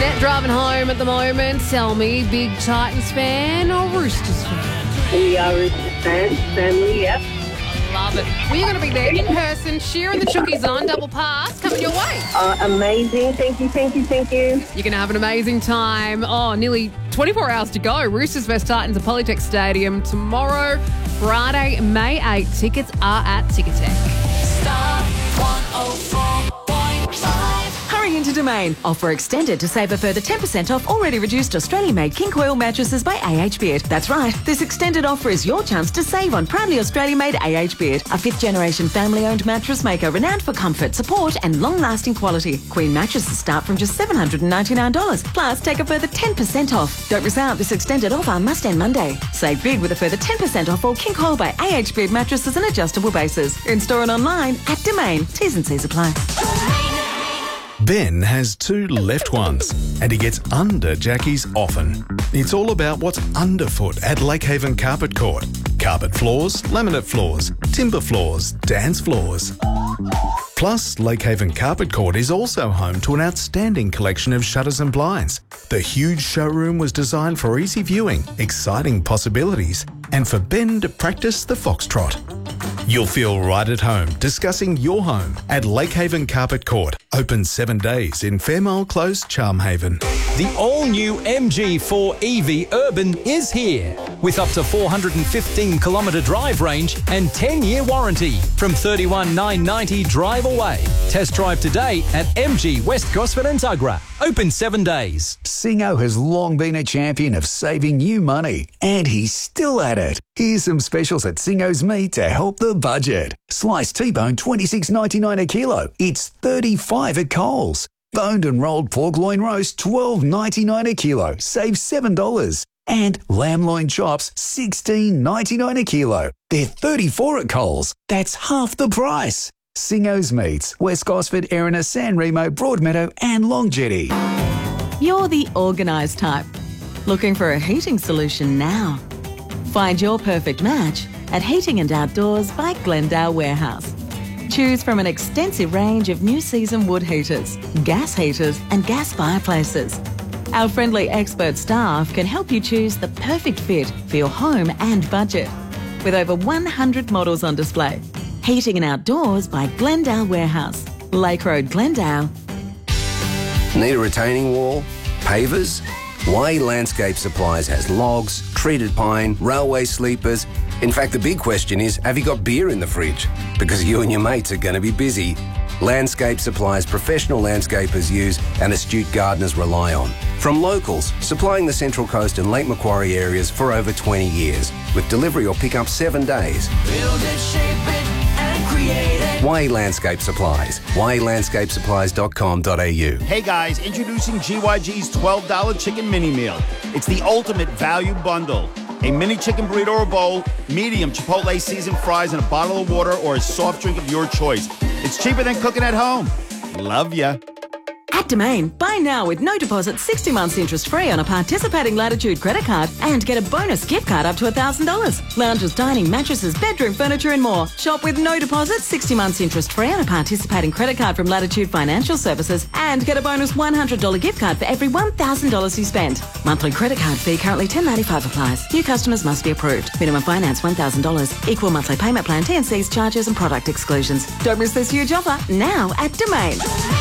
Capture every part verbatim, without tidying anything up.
Jeanette driving home at the moment. Tell me, big Titans fan or Roosters fan? We are Roosters fans, family, yep. Love it. We're going to be there in person, cheering the Chookies on. Double pass coming your way. Uh, amazing. Thank you, thank you, thank you. You're going to have an amazing time. Oh, nearly twenty-four hours to go. Roosters versus Titans at Polytech Stadium tomorrow, Friday, May eighth. Tickets are at Ticketek. Star one oh four point five. Hurry into Domain. Offer extended to save a further ten percent off already reduced Australian-made King Coil mattresses by A H Beard. That's right. This extended offer is your chance to save on proudly Australian-made A H Beard, a fifth-generation family-owned mattress maker renowned for comfort, support and long-lasting quality. Queen mattresses start from just seven hundred ninety-nine dollars. Plus, take a further ten percent off. Don't miss out. This extended offer must end Monday. Save big with a further ten percent off all King Coil by A H Beard mattresses and adjustable bases. In-store and online at Domain. T's and C's apply. Ben has two left ones, and he gets under Jackie's often. It's all about what's underfoot at Lakehaven Carpet Court. Carpet floors, laminate floors, timber floors, dance floors. Plus, Lakehaven Carpet Court is also home to an outstanding collection of shutters and blinds. The huge showroom was designed for easy viewing, exciting possibilities, and for Ben to practice the foxtrot. You'll feel right at home discussing your home at Lakehaven Carpet Court. Open seven days in Fairmile Close, Charmhaven. The all-new M G four E V Urban is here with up to four hundred fifteen kilometre drive range and ten-year warranty from thirty-one thousand nine hundred ninety dollars drive away. Test drive today at M G West Gosford and Tuggerah. Open seven days. Singo has long been a champion of saving you money, and he's still at it. Here's some specials at Singo's Meat to help the budget. Sliced T-bone twenty-six ninety-nine a kilo. It's thirty-five at Coles. Boned and rolled pork loin roast twelve ninety-nine a kilo. Save seven dollars. And lamb loin chops sixteen ninety-nine a kilo. They're thirty-four at Coles. That's half the price. Singo's Meats, West Gosford, Erina, San Remo, Broadmeadow and Longjetty. You're the organised type. Looking for a heating solution now? Find your perfect match at Heating and Outdoors by Glendale Warehouse. Choose from an extensive range of new season wood heaters, gas heaters and gas fireplaces. Our friendly expert staff can help you choose the perfect fit for your home and budget. With over one hundred models on display. Heating and Outdoors by Glendale Warehouse. Lake Road, Glendale. Need a retaining wall? Pavers? Y Landscape Supplies has logs, treated pine, railway sleepers. In fact, the big question is, have you got beer in the fridge? Because you and your mates are going to be busy. Landscape Supplies professional landscapers use and astute gardeners rely on. From locals, supplying the Central Coast and Lake Macquarie areas for over twenty years, with delivery or pick-up seven days. Build it, shape it, and create it. Y Landscape Supplies. y landscape supplies dot com dot a u. Hey guys, introducing G Y G's twelve dollar chicken mini meal. It's the ultimate value bundle. A mini chicken burrito or bowl, medium Chipotle seasoned fries, and a bottle of water or a soft drink of your choice. It's cheaper than cooking at home. Love ya. At Domain, buy now with no deposit, sixty months interest free on a participating Latitude credit card and get a bonus gift card up to one thousand dollars. Lounges, dining, mattresses, bedroom furniture and more. Shop with no deposit, sixty months interest free on a participating credit card from Latitude Financial Services and get a bonus one hundred dollars gift card for every one thousand dollars you spend. Monthly credit card fee currently ten ninety-five applies. New customers must be approved. Minimum finance one thousand dollars. Equal monthly payment plan, T and C's, charges and product exclusions. Don't miss this huge offer now at Domain.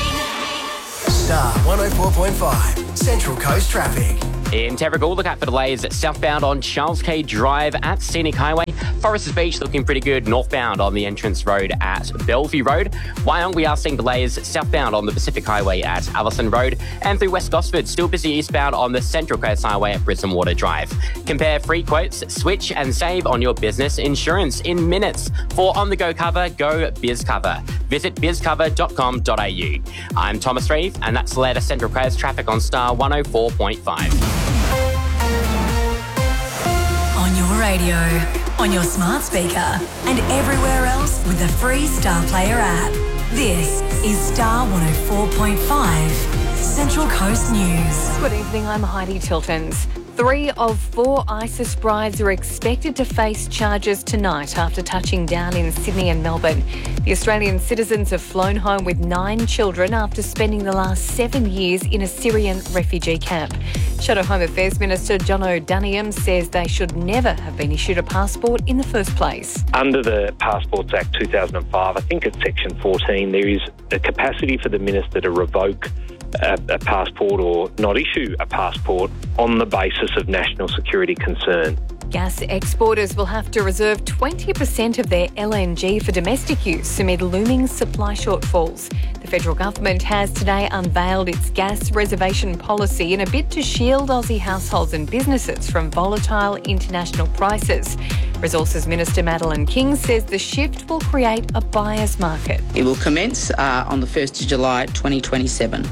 Star one oh four point five, Central Coast Traffic. In Terrigal, look out for delays southbound on Charles K Drive at Scenic Highway. Foresters Beach looking pretty good northbound on the entrance road at Bellevue Road. Wyong, we are seeing delays southbound on the Pacific Highway at Allison Road. And through West Gosford, still busy eastbound on the Central Coast Highway at Brisbane Water Drive. Compare free quotes, switch and save on your business insurance in minutes. For on-the-go cover, go BizCover. Visit biz cover dot com dot a u. I'm Thomas Reeve, and that's the latest Central Coast traffic on Star one oh four point five. On your radio, on your smart speaker, and everywhere else with the free Star Player app. This is Star one oh four point five, Central Coast News. Good evening, I'm Heidi Tiltons. Three of four ISIS brides are expected to face charges tonight after touching down in Sydney and Melbourne. The Australian citizens have flown home with nine children after spending the last seven years in a Syrian refugee camp. Shadow Home Affairs Minister John O'Daniam says they should never have been issued a passport in the first place. Under the Passports Act two thousand five, I think it's section fourteen, there is a capacity for the minister to revoke A, a passport or not issue a passport on the basis of national security concern. Gas exporters will have to reserve twenty percent of their L N G for domestic use amid looming supply shortfalls. The federal government has today unveiled its gas reservation policy in a bid to shield Aussie households and businesses from volatile international prices. Resources Minister Madeleine King says the shift will create a buyer's market. It will commence uh, on the first of July twenty twenty-seven.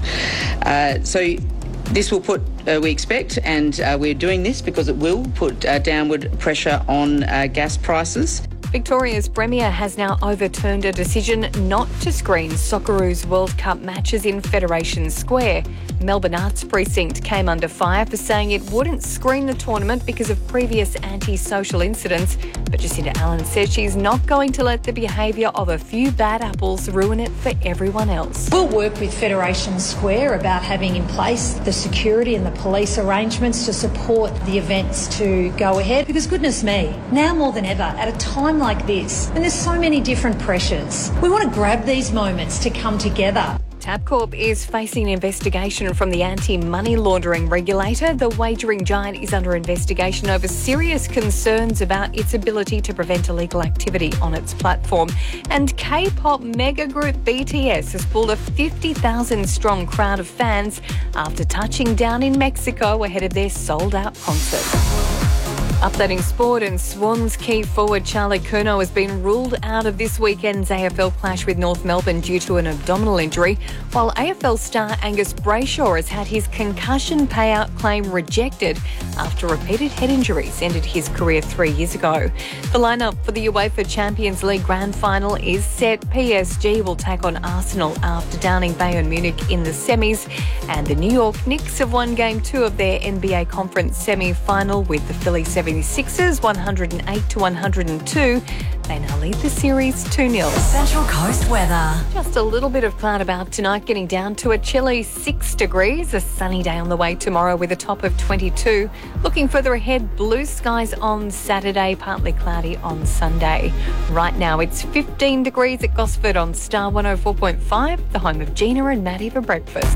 Uh, so this will put, uh, we expect, and uh, we're doing this because it will put uh, downward pressure on uh, gas prices. Victoria's Premier has now overturned a decision not to screen Socceroos World Cup matches in Federation Square. Melbourne Arts Precinct came under fire for saying it wouldn't screen the tournament because of previous anti-social incidents. But Jacinda Allen says she's not going to let the behaviour of a few bad apples ruin it for everyone else. We'll work with Federation Square about having in place the security and the police arrangements to support the events to go ahead. Because goodness me, now more than ever, at a time like this, and there's so many different pressures, we want to grab these moments to come together. Tabcorp is facing an investigation from the anti-money laundering regulator. The wagering giant is under investigation over serious concerns about its ability to prevent illegal activity on its platform. And K-pop mega group B T S has pulled a fifty thousand strong crowd of fans after touching down in Mexico ahead of their sold-out concert. Updating sport, and Swans key forward Charlie Curnow has been ruled out of this weekend's A F L clash with North Melbourne due to an abdominal injury, while A F L star Angus Brayshaw has had his concussion payout claim rejected after repeated head injuries ended his career three years ago. The lineup for the UEFA Champions League Grand Final is set. P S G will take on Arsenal after downing Bayern Munich in the semis, and the New York Knicks have won game two of their N B A Conference semi-final with the Philly seventy-sixers one hundred eight to one hundred two. They now lead the series two nil. Central Coast weather. Just a little bit of cloud about tonight, getting down to a chilly six degrees. A sunny day on the way tomorrow with a top of twenty-two. Looking further ahead, blue skies on Saturday, partly cloudy on Sunday. Right now it's fifteen degrees at Gosford on Star one oh four point five, the home of Gina and Maddie for breakfast.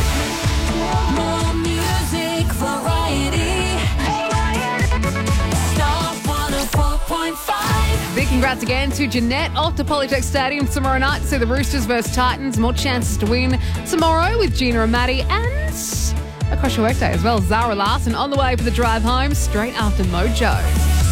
More music, variety. Star one oh four point five. Big congrats again to Jeanette off to Polytech Stadium tomorrow night to see the Roosters versus Titans. More chances to win tomorrow with Gina and Maddie, and across your workday as well. Zara Larson on the way for the drive home straight after Mojo.